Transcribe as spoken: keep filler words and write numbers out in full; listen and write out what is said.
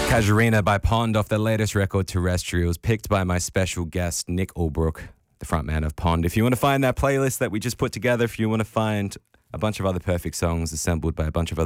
Casuarina by Pond off their latest record, Terrestrials, picked by my special guest, Nick Albrook, the frontman of Pond. If you want to find that playlist that we just put together, if you want to find a bunch of other perfect songs assembled by a bunch of other